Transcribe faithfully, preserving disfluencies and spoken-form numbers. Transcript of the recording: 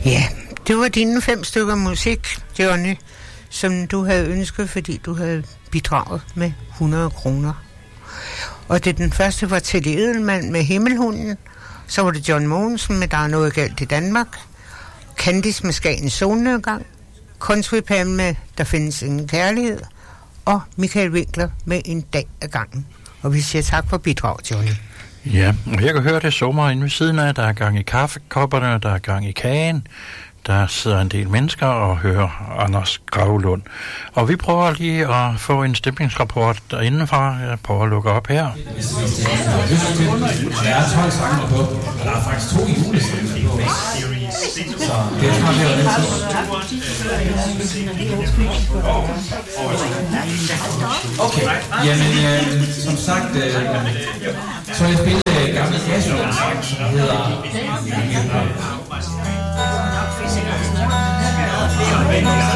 Ja, det var dine fem stykker musik, Johnny, som du havde ønsket, fordi du havde bidraget med hundrede kroner. Og det den første var Teddy Edelmann med Himmelhunden, så var det John Mogensen med Der er noget galt i Danmark, Candice med Skagens solnedgang, Country Pam med Der findes ingen kærlighed, og Michael Winkler med En dag ad gangen. Og vi siger tak for bidrag, Johnny. Ja, og jeg kan høre det sommer inde ved siden af. Der er gang i kaffekopperne, der er gang i kagen. Der sidder en del mennesker og hører Anders Gravlund. Og vi prøver lige at få en stemningsrapport derindefra. Jeg prøver at lukke op her. Der er tolv sanger på, og der er faktisk to julesanger på. Så det har vi jo lidt Okay, jamen øh, som sagt, øh, så vil jeg spille øh, gamle Asbjørn-sang, som hedder...